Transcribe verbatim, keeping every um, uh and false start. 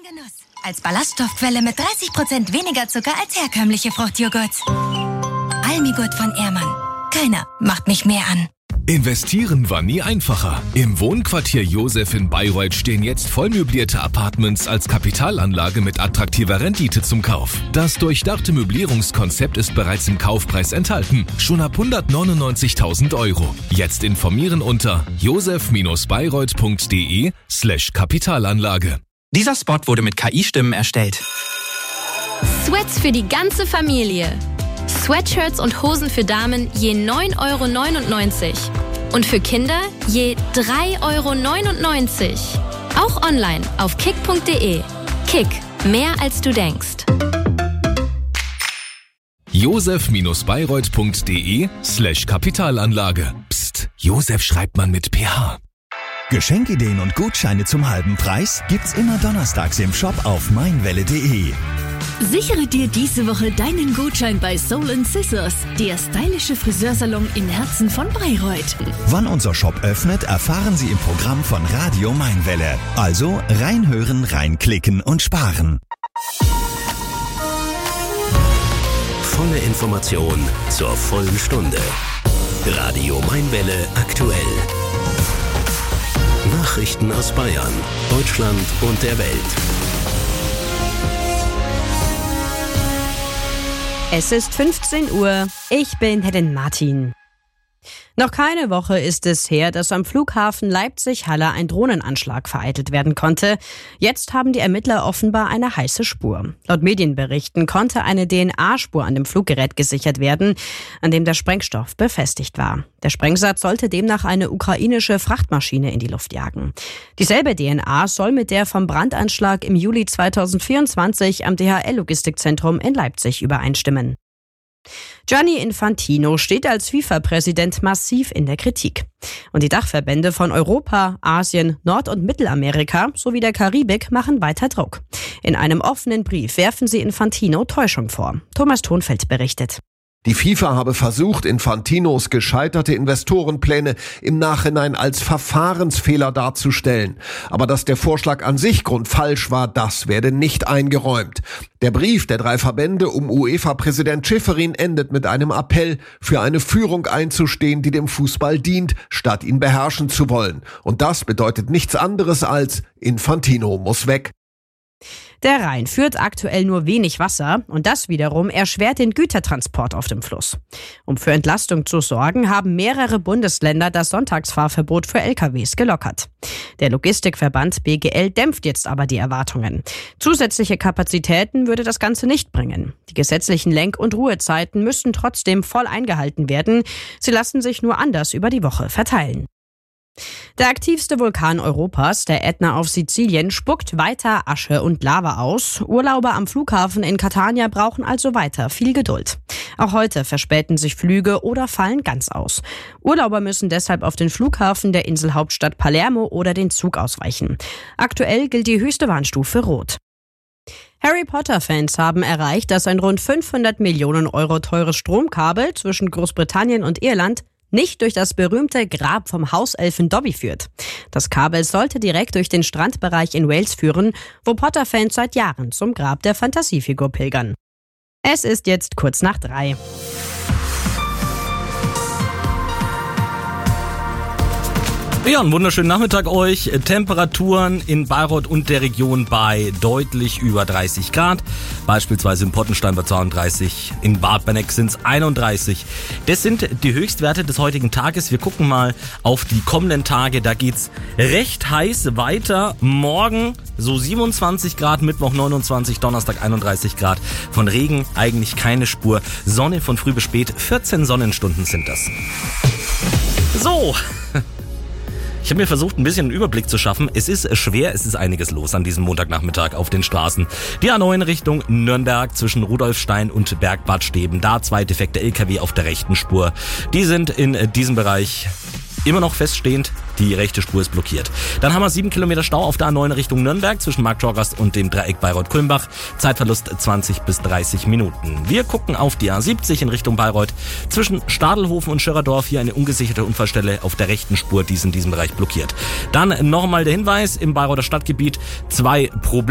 Genuss. Als Ballaststoffquelle mit dreißig Prozent weniger Zucker als herkömmliche Fruchtjoghurts. Almigurt von Ehrmann. Keiner macht mich mehr an. Investieren war nie einfacher. Im Wohnquartier Josef in Bayreuth stehen jetzt vollmöblierte Apartments als Kapitalanlage mit attraktiver Rendite zum Kauf. Das durchdachte Möblierungskonzept ist bereits im Kaufpreis enthalten. Schon ab hundertneunundneunzigtausend Euro. Jetzt informieren unter josef-bayreuth.de slash Kapitalanlage. Dieser Spot wurde mit K I-Stimmen erstellt. Sweats für die ganze Familie. Sweatshirts und Hosen für Damen je neun Euro neunundneunzig und für Kinder je drei Euro neunundneunzig. Auch online auf kick punkt de. Kick, mehr als du denkst. josef-bayreuth.de slash Kapitalanlage. Psst, Josef schreibt man mit P H. Geschenkideen und Gutscheine zum halben Preis gibt's immer donnerstags im Shop auf meinwelle punkt de. Sichere dir diese Woche deinen Gutschein bei Soul and Scissors, der stylische Friseursalon im Herzen von Bayreuth. Wann unser Shop öffnet, erfahren Sie im Programm von Radio Mainwelle. Also reinhören, reinklicken und sparen. Volle Information zur vollen Stunde. Radio Mainwelle aktuell. Nachrichten aus Bayern, Deutschland und der Welt. Es ist fünfzehn Uhr. Ich bin Helen Martin. Noch keine Woche ist es her, dass am Flughafen Leipzig-Halle ein Drohnenanschlag vereitelt werden konnte. Jetzt haben die Ermittler offenbar eine heiße Spur. Laut Medienberichten konnte eine D N A-Spur an dem Fluggerät gesichert werden, an dem der Sprengstoff befestigt war. Der Sprengsatz sollte demnach eine ukrainische Frachtmaschine in die Luft jagen. Dieselbe D N A soll mit der vom Brandanschlag im Juli zweitausendvierundzwanzig am D H L-Logistikzentrum in Leipzig übereinstimmen. Gianni Infantino steht als FIFA-Präsident massiv in der Kritik. Und die Dachverbände von Europa, Asien, Nord- und Mittelamerika sowie der Karibik machen weiter Druck. In einem offenen Brief werfen sie Infantino Täuschung vor. Thomas Thonfeld berichtet. Die FIFA habe versucht, Infantinos gescheiterte Investorenpläne im Nachhinein als Verfahrensfehler darzustellen. Aber dass der Vorschlag an sich grundfalsch war, das werde nicht eingeräumt. Der Brief der drei Verbände um UEFA-Präsident Schäferin endet mit einem Appell, für eine Führung einzustehen, die dem Fußball dient, statt ihn beherrschen zu wollen. Und das bedeutet nichts anderes als Infantino muss weg. Der Rhein führt aktuell nur wenig Wasser und das wiederum erschwert den Gütertransport auf dem Fluss. Um für Entlastung zu sorgen, haben mehrere Bundesländer das Sonntagsfahrverbot für L K Ws gelockert. Der Logistikverband B G L dämpft jetzt aber die Erwartungen. Zusätzliche Kapazitäten würde das Ganze nicht bringen. Die gesetzlichen Lenk- und Ruhezeiten müssen trotzdem voll eingehalten werden. Sie lassen sich nur anders über die Woche verteilen. Der aktivste Vulkan Europas, der Ätna auf Sizilien, spuckt weiter Asche und Lava aus. Urlauber am Flughafen in Catania brauchen also weiter viel Geduld. Auch heute verspäten sich Flüge oder fallen ganz aus. Urlauber müssen deshalb auf den Flughafen der Inselhauptstadt Palermo oder den Zug ausweichen. Aktuell gilt die höchste Warnstufe Rot. Harry Potter-Fans haben erreicht, dass ein rund fünfhundert Millionen Euro teures Stromkabel zwischen Großbritannien und Irland nicht durch das berühmte Grab vom Hauselfen Dobby führt. Das Kabel sollte direkt durch den Strandbereich in Wales führen, wo Potter-Fans seit Jahren zum Grab der Fantasiefigur pilgern. Es ist jetzt kurz nach drei. Ja, einen wunderschönen Nachmittag euch. Temperaturen in Bayreuth und der Region bei deutlich über dreißig Grad. Beispielsweise in Pottenstein bei zweiunddreißig, in Bad Berneck sind es einunddreißig. Das sind die Höchstwerte des heutigen Tages. Wir gucken mal auf die kommenden Tage. Da geht's recht heiß weiter. Morgen so siebenundzwanzig Grad, Mittwoch neunundzwanzig, Donnerstag einunddreißig Grad. Von Regen eigentlich keine Spur. Sonne von früh bis spät, vierzehn Sonnenstunden sind das. So. Ich habe mir versucht, ein bisschen einen Überblick zu schaffen. Es ist schwer, es ist einiges los an diesem Montagnachmittag auf den Straßen. Die A neun Richtung Nürnberg zwischen Rudolfstein und Bergbad Steben. Da zwei defekte L K W auf der rechten Spur. Die sind in diesem Bereich immer noch feststehend. Die rechte Spur ist blockiert. Dann haben wir sieben Kilometer Stau auf der A neun Richtung Nürnberg zwischen Markttorgast und dem Dreieck Bayreuth-Kulmbach. Zeitverlust zwanzig bis dreißig Minuten. Wir gucken auf die A siebzig in Richtung Bayreuth zwischen Stadelhofen und Schörerdorf. Hier eine ungesicherte Unfallstelle auf der rechten Spur, die ist in diesem Bereich blockiert. Dann nochmal der Hinweis im Bayreuther Stadtgebiet. Zwei Probleme.